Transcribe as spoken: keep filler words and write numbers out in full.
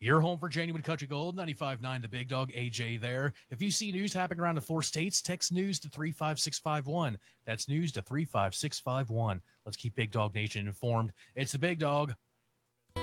Your home for genuine country gold, ninety-five point nine The Big Dog, A J there. If you see news happening around the four states, text news to three five six five one. That's news to three five six five one. Let's keep Big Dog Nation informed. It's the Big Dog